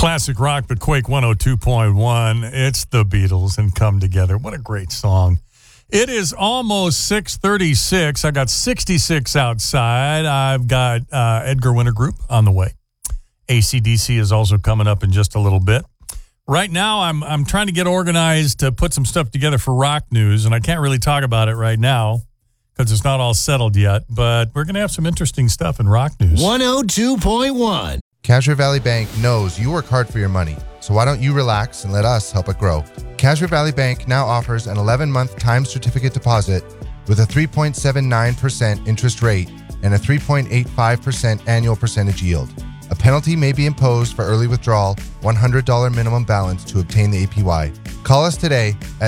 Classic rock, but Quake 102.1. It's the Beatles and Come Together. What a great song. It is almost 6:36. I got 66 outside. I've got Edgar Winter Group on the way. AC/DC is also coming up in just a little bit. Right now, I'm trying to get organized to put some stuff together for rock news, and I can't really talk about it right now because it's not all settled yet, but we're going to have some interesting stuff in rock news. 102.1. Cashmere Valley Bank knows you work hard for your money, so why don't you relax and let us help it grow? Cashmere Valley Bank now offers an 11-month time certificate deposit with a 3.79% interest rate and a 3.85% annual percentage yield. A penalty may be imposed for early withdrawal, $100 minimum balance to obtain the APY. Call us today at